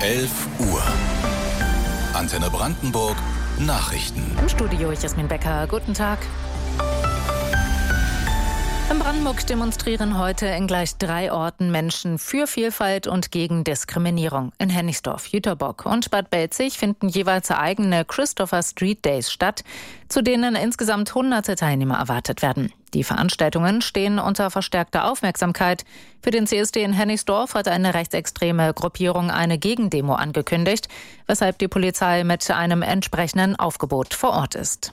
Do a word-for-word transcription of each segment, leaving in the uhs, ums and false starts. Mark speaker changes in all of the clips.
Speaker 1: elf Uhr. Antenne Brandenburg Nachrichten.
Speaker 2: Im Studio Jasmin Becker. Guten Tag. In Brandenburg demonstrieren heute in gleich drei Orten Menschen für Vielfalt und gegen Diskriminierung. In Hennigsdorf, Jüterbock und Bad Belzig finden jeweils eigene Christopher Street Days statt, zu denen insgesamt hunderte Teilnehmer erwartet werden. Die Veranstaltungen stehen unter verstärkter Aufmerksamkeit. Für den C S D in Hennigsdorf hat eine rechtsextreme Gruppierung eine Gegendemo angekündigt, weshalb die Polizei mit einem entsprechenden Aufgebot vor Ort ist.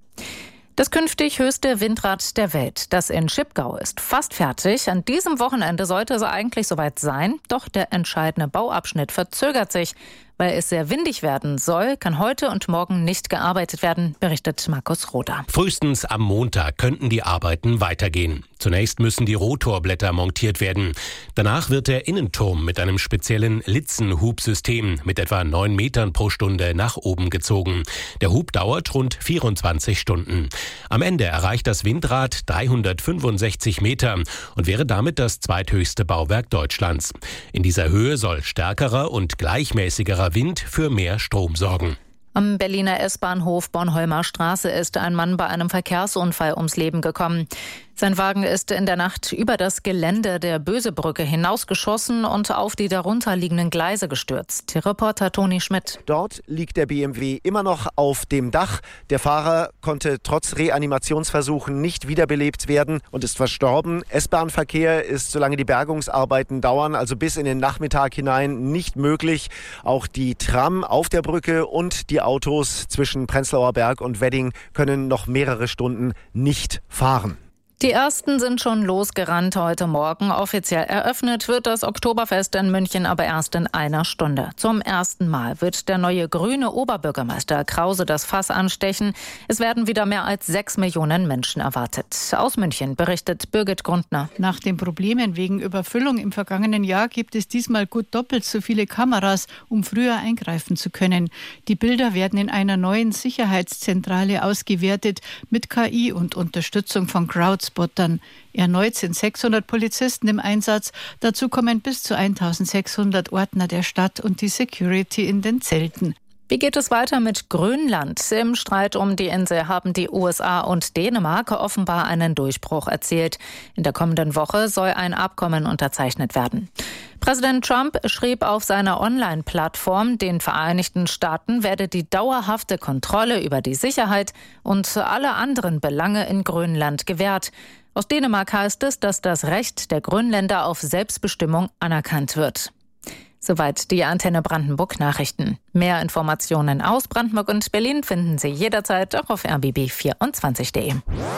Speaker 2: Das künftig höchste Windrad der Welt, das in Schipgau ist, fast fertig. An diesem Wochenende sollte es eigentlich soweit sein. Doch der entscheidende Bauabschnitt verzögert sich. Weil es sehr windig werden soll, kann heute und morgen nicht gearbeitet werden, berichtet Markus Roder.
Speaker 3: Frühestens am Montag könnten die Arbeiten weitergehen. Zunächst müssen die Rotorblätter montiert werden. Danach wird der Innenturm mit einem speziellen Litzenhubsystem mit etwa neun Metern pro Stunde nach oben gezogen. Der Hub dauert rund vierundzwanzig Stunden. Am Ende erreicht das Windrad dreihundertfünfundsechzig Meter und wäre damit das zweithöchste Bauwerk Deutschlands. In dieser Höhe soll stärkerer und gleichmäßigerer Wind für mehr Strom sorgen.
Speaker 2: Am Berliner S-Bahnhof Bornholmer Straße ist ein Mann bei einem Verkehrsunfall ums Leben gekommen. Sein Wagen ist in der Nacht über das Gelände der Bösebrücke hinausgeschossen und auf die darunterliegenden Gleise gestürzt. Reporter Toni Schmidt.
Speaker 4: Dort liegt der B M W immer noch auf dem Dach. Der Fahrer konnte trotz Reanimationsversuchen nicht wiederbelebt werden und ist verstorben. S-Bahn-Verkehr ist, solange die Bergungsarbeiten dauern, also bis in den Nachmittag hinein, nicht möglich. Auch die Tram auf der Brücke und die Autos zwischen Prenzlauer Berg und Wedding können noch mehrere Stunden nicht fahren.
Speaker 2: Die ersten sind schon losgerannt heute Morgen. Offiziell eröffnet wird das Oktoberfest in München aber erst in einer Stunde. Zum ersten Mal wird der neue grüne Oberbürgermeister Krause das Fass anstechen. Es werden wieder mehr als sechs Millionen Menschen erwartet. Aus München berichtet Birgit Grundner.
Speaker 5: Nach den Problemen wegen Überfüllung im vergangenen Jahr gibt es diesmal gut doppelt so viele Kameras, um früher eingreifen zu können. Die Bilder werden in einer neuen Sicherheitszentrale ausgewertet mit K I und Unterstützung von Crowdspottern. Erneut sind sechshundert Polizisten im Einsatz. Dazu kommen bis zu eintausendsechshundert Ordner der Stadt und die Security in den Zelten.
Speaker 2: Wie geht es weiter mit Grönland? Im Streit um die Insel haben die U S A und Dänemark offenbar einen Durchbruch erzielt. In der kommenden Woche soll ein Abkommen unterzeichnet werden. Präsident Trump schrieb auf seiner Online-Plattform, den Vereinigten Staaten werde die dauerhafte Kontrolle über die Sicherheit und alle anderen Belange in Grönland gewährt. Aus Dänemark heißt es, dass das Recht der Grönländer auf Selbstbestimmung anerkannt wird. Soweit die Antenne Brandenburg Nachrichten. Mehr Informationen aus Brandenburg und Berlin finden Sie jederzeit auch auf r b b vierundzwanzig punkt d e.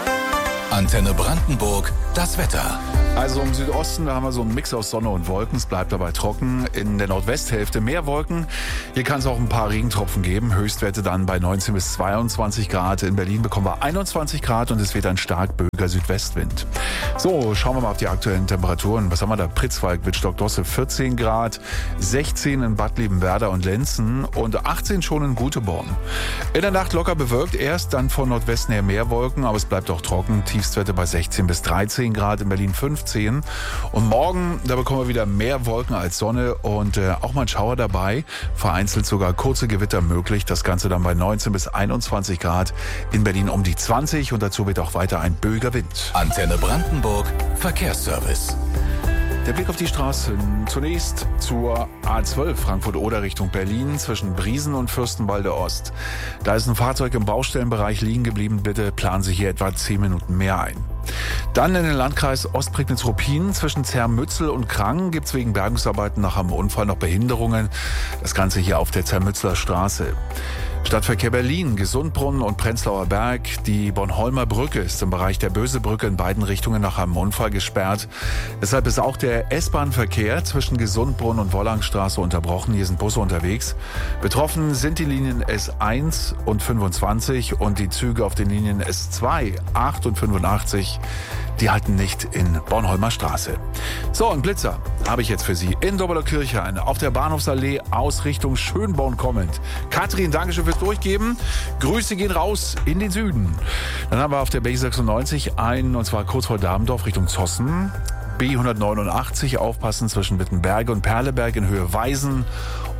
Speaker 1: Antenne Brandenburg, das Wetter.
Speaker 6: Also im Südosten, da haben wir so einen Mix aus Sonne und Wolken. Es bleibt dabei trocken. In der Nordwesthälfte mehr Wolken. Hier kann es auch ein paar Regentropfen geben. Höchstwerte dann bei neunzehn bis zweiundzwanzig Grad. In Berlin bekommen wir einundzwanzig Grad und es weht ein stark böiger Südwestwind. So, schauen wir mal auf die aktuellen Temperaturen. Was haben wir da? Pritzwalk, Wittstock-Drosse vierzehn Grad, sechzehn in Bad Liebenwerda und Lenzen und achtzehn schon in Guteborn. In der Nacht locker bewölkt erst, dann von Nordwesten her mehr Wolken, aber es bleibt auch trocken. Tiefstwerte bei sechzehn bis dreizehn Grad, in Berlin fünfzehn. Und morgen, da bekommen wir wieder mehr Wolken als Sonne und äh, auch mal ein Schauer dabei. Vereinzelt sogar kurze Gewitter möglich. Das Ganze dann bei neunzehn bis einundzwanzig Grad. In Berlin um die zwanzig und dazu wird auch weiter ein böiger Wind.
Speaker 1: Antenne Brandenburg, Verkehrsservice.
Speaker 6: Der Blick auf die Straßen. Zunächst zur A zwölf Frankfurt-Oder Richtung Berlin zwischen Briesen und Fürstenwalde Ost. Da ist ein Fahrzeug im Baustellenbereich liegen geblieben. Bitte planen Sie hier etwa zehn Minuten mehr ein. Dann in den Landkreis Ostprignitz-Ruppin zwischen Zermützel und Krang gibt es wegen Bergungsarbeiten nach einem Unfall noch Behinderungen. Das Ganze hier auf der Zermützler Straße. Stadtverkehr Berlin, Gesundbrunnen und Prenzlauer Berg. Die Bornholmer Brücke ist im Bereich der Bösebrücke in beiden Richtungen nach einem Unfall gesperrt. Deshalb ist auch der S-Bahn-Verkehr zwischen Gesundbrunnen und Wollangstraße unterbrochen. Hier sind Busse unterwegs. Betroffen sind die Linien S eins und fünfundzwanzig und die Züge auf den Linien S zwei, acht und fünfundachtzig. Die halten nicht in Bornholmer Straße. So, ein Blitzer habe ich jetzt für Sie in Doberderkirchhain auf der Bahnhofsallee aus Richtung Schönborn kommend. Katrin, Dankeschön fürs Durchgeben. Grüße gehen raus in den Süden. Dann haben wir auf der B sechsundneunzig einen, und zwar kurz vor Damendorf Richtung Zossen. B hundertneunundachtzig aufpassen zwischen Wittenberge und Perleberg in Höhe Weisen.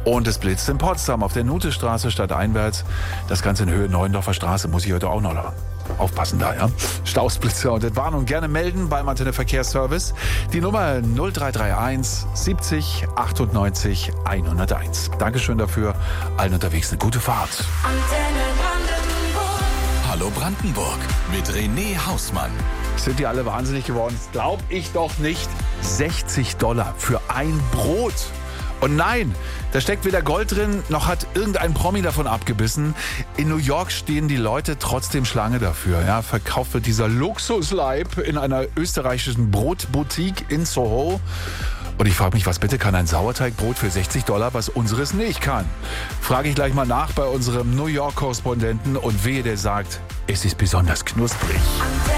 Speaker 6: Und es blitzt in Potsdam auf der Nutestraße stadteinwärts. Das Ganze in Höhe Neuendorfer Straße, muss ich heute auch noch aufpassen da, ja. Stausblitzer und Entwarnung gerne melden beim Antenne Verkehrsservice. Die Nummer null drei drei eins siebzig achtundneunzig hunderteins. Dankeschön dafür. Allen unterwegs eine gute Fahrt.
Speaker 1: Antenne Brandenburg. Hallo Brandenburg mit René Hausmann.
Speaker 6: Sind die alle wahnsinnig geworden? Das glaub ich doch nicht. sechzig Dollar für ein Brot. Und nein, da steckt weder Gold drin, noch hat irgendein Promi davon abgebissen. In New York stehen die Leute trotzdem Schlange dafür. Ja, verkauft wird dieser Luxusleib in einer österreichischen Brotboutique in Soho. Und ich frage mich, was bitte kann ein Sauerteigbrot für sechzig Dollar, was unseres nicht kann? Frage ich gleich mal nach bei unserem New York-Korrespondenten und wehe, der sagt, es ist besonders knusprig.